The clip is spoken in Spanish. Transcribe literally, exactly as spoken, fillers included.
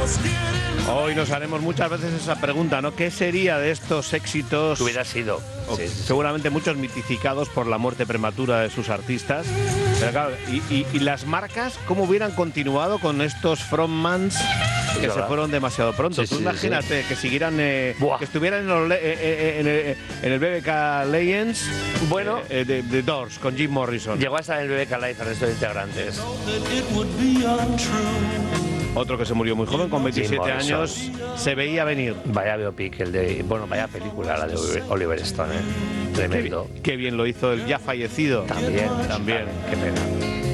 Hoy nos haremos muchas veces esa pregunta, ¿no? ¿Qué sería de estos éxitos? ¿Qué hubiera sido? Sí, sí. Seguramente muchos mitificados por la muerte prematura de sus artistas. Pero claro, y, y, y las marcas, ¿cómo hubieran continuado con estos frontmans que se fueron demasiado pronto? Sí, Tú sí, imagínate sí. que siguieran, eh, que estuvieran en, los le- eh, eh, en, el, en el B B K Legends, bueno, eh, de, de Doors, con Jim Morrison. Llegó a estar en el B B K Live el resto de integrantes. Otro que se murió muy joven, con veintisiete años, se veía venir. Vaya biopic, el de, bueno, vaya película la de Oliver Stone, ¿eh? Tremendo. Qué, qué bien lo hizo el ya fallecido. También, también. Qué pena.